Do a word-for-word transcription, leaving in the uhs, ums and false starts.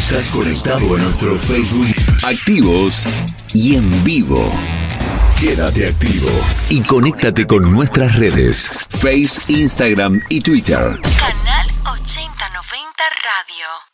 Estás conectado a nuestro Facebook, activos y en vivo. Quédate activo y conéctate con nuestras redes, Face, Instagram y Twitter. Canal ochenta noventa Radio.